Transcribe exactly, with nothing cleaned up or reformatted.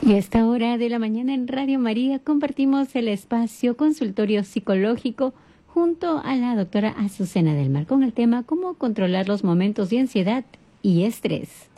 Y a esta hora de la mañana en Radio María compartimos el espacio consultorio psicológico junto a la doctora Azucena del Mar con el tema cómo controlar los momentos de ansiedad y estrés.